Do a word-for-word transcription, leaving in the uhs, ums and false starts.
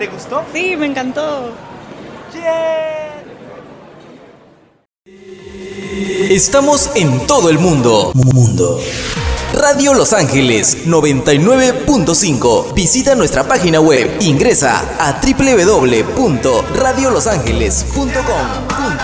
¿Te gustó? Sí, me encantó. ¡Yeah! Estamos en todo el mundo. Mundo. Radio Los Ángeles noventa y nueve punto cinco. Visita nuestra página web. Ingresa a doble u doble u doble u punto radio los ángeles punto com.